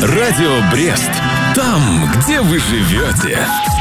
Радио Брест. Там, где вы живете.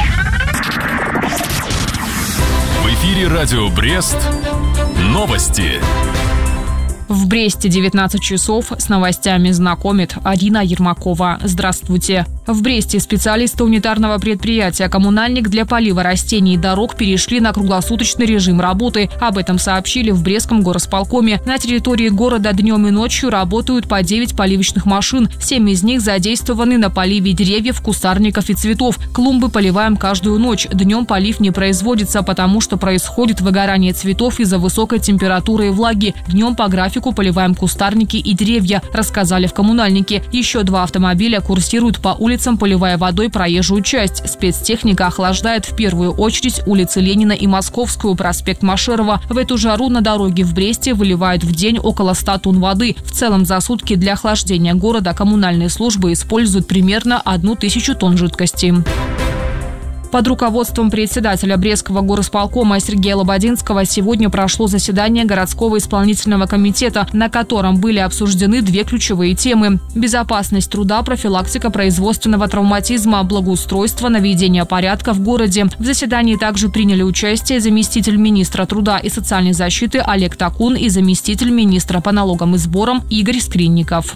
В эфире Радио Брест. Новости. В Бресте 19 часов. С новостями знакомит Арина Ермакова. Здравствуйте. В Бресте специалисты унитарного предприятия «Коммунальник» для полива растений и дорог перешли на круглосуточный режим работы. Об этом сообщили в Брестском горосполкоме. На территории города днем и ночью работают по 9 поливочных машин. 7 из них задействованы на поливе деревьев, кустарников и цветов. Клумбы поливаем каждую ночь. Днем полив не производится, потому что происходит выгорание цветов из-за высокой температуры и влаги. Днем по графику поливаем кустарники и деревья, рассказали в коммунальнике. Еще 2 автомобиля курсируют по улицам, поливая водой проезжую часть. Спецтехника охлаждает в первую очередь улицы Ленина и Московскую, проспект Машерова. В эту жару на дороге в Бресте выливают в день около 100 тонн воды. В целом за сутки для охлаждения города коммунальные службы используют примерно 1000 тонн жидкости. Под руководством председателя Брестского горосполкома Сергея Лободинского сегодня прошло заседание городского исполнительного комитета, на котором были обсуждены 2 ключевые темы – безопасность труда, профилактика производственного травматизма, благоустройство, наведение порядка в городе. В заседании также приняли участие заместитель министра труда и социальной защиты Олег Такун и заместитель министра по налогам и сборам Игорь Скринников.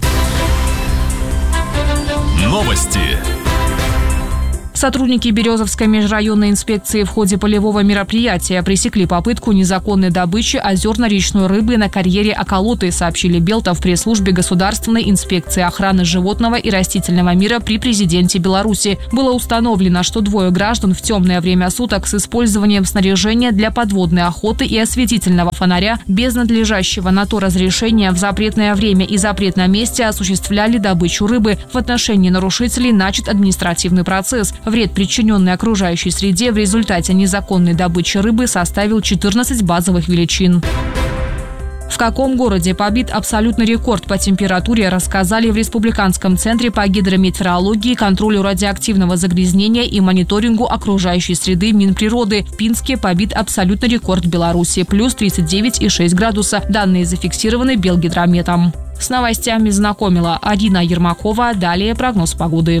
Новости. Сотрудники Березовской межрайонной инспекции в ходе полевого мероприятия пресекли попытку незаконной добычи озерно-речной рыбы на карьере Околоты, сообщили Белта в пресс-службе Государственной инспекции охраны животного и растительного мира при президенте Беларуси. Было установлено, что 2 граждан в темное время суток с использованием снаряжения для подводной охоты и осветительного фонаря без надлежащего на то разрешения в запретное время и запретном месте осуществляли добычу рыбы. В отношении нарушителей начат административный процесс. Вред, причиненный окружающей среде в результате незаконной добычи рыбы, составил 14 базовых величин. В каком городе побит абсолютный рекорд по температуре, рассказали в Республиканском центре по гидрометеорологии, контролю радиоактивного загрязнения и мониторингу окружающей среды Минприроды. В Пинске побит абсолютный рекорд Беларуси – плюс 39,6 градуса. Данные зафиксированы Белгидрометом. С новостями знакомила Арина Ермакова. Далее прогноз погоды.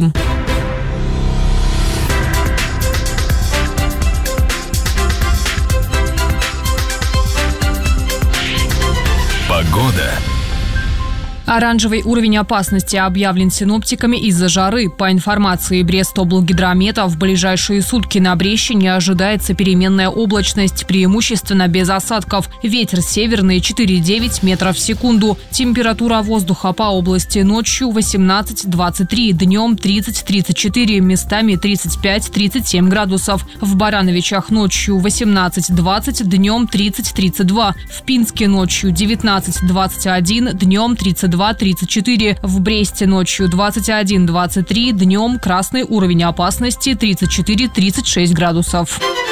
Погода. Оранжевый уровень опасности объявлен синоптиками из-за жары. По информации Брестоблгидромета, в ближайшие сутки на Брещине ожидается переменная облачность, преимущественно без осадков. Ветер северный 4,9 метров в секунду. Температура воздуха по области ночью 18-23, днем 30-34, местами 35-37 градусов. В Барановичах ночью 18-20, днем 30-32. В Пинске ночью 19-21, днем 32-34. В Бресте ночью 21-23, днем красный уровень опасности 34-36 градусов.